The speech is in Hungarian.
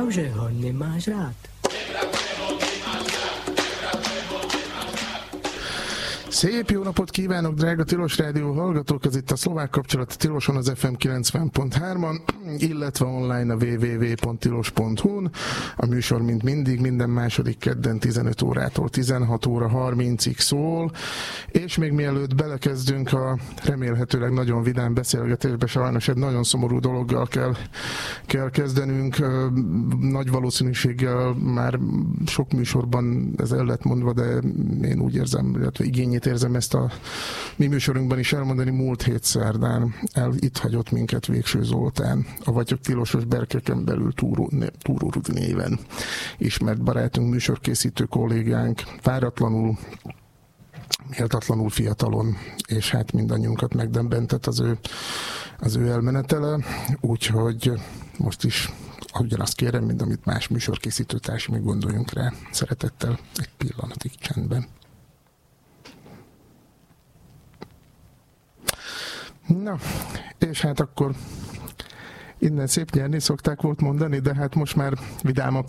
že ho nemáš rád. Szép jó napot kívánok, drága Tilos Rádió hallgatók! Ez itt a Szlovák Kapcsolat Tiloson az FM 90.3-on, illetve online a www.tilos.hu-n. A műsor, mint mindig, minden második kedden 15 órától 16 óra 30-ig szól, és még mielőtt belekezdünk a remélhetőleg nagyon vidám beszélgetésbe, sajnos egy nagyon szomorú dologgal kell kezdenünk. Nagy valószínűséggel már sok műsorban ez el lett mondva, de én úgy érzem, illetve igényét érzem ezt a mi műsorunkban is elmondani. Múlt hét szerdán itt hagyott minket Végső Zoltán, a Vagyok Tilosos berkeken belül Túró Rudi néven ismert barátunk, műsorkészítő kollégánk, váratlanul, méltatlanul fiatalon, és hát mindannyiunkat megdöbbentett az ő elmenetele, úgyhogy most is ugyanazt kérem, mint amit más műsorkészítő társ, még gondoljunk rá szeretettel egy pillanatig csendben. Na, és hát akkor innen szép nyerni szokták volt mondani, de hát most már vidámabb